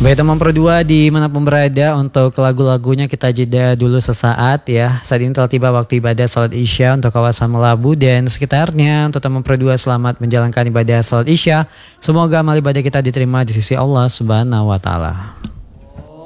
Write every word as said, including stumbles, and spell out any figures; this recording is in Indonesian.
Baik teman Pro dua dimanapun berada, untuk lagu-lagunya kita jeda dulu sesaat ya. Saat ini telah tiba waktu ibadah salat Isya untuk kawasan Melabu dan sekitarnya. Untuk teman Pro dua selamat menjalankan ibadah salat Isya. Semoga amal ibadah kita diterima di sisi Allah Subhanahu wa taala.